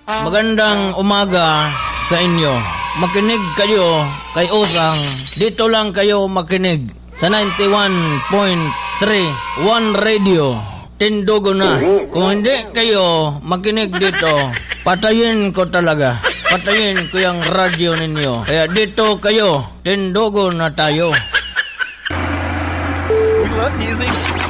Magandang umaga sa inyo. Makinig kayo kay Osang. Dito lang kayo makinig sa 91.3 One Radio. Tindugo na. Kung hindi kayo makinig dito, patayin ko talaga. Patayin ko yung radyo ninyo. Kaya dito kayo, tindugo na tayo. We love music.